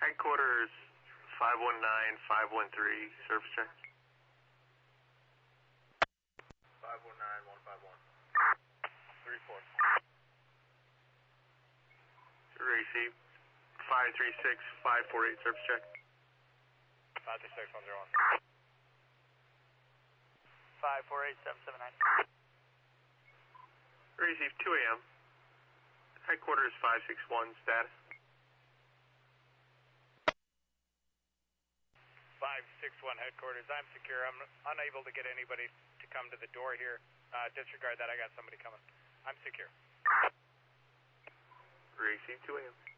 Headquarters 519-513, service check. 519-151. 34. Receive 536-548, service check. 536-101. 548-779. Receive 2 a.m. Headquarters 561, status. 561 headquarters, I'm secure. I'm unable to get anybody to come to the door here. Disregard that, I got somebody coming. I'm secure. Receive 2 a.m.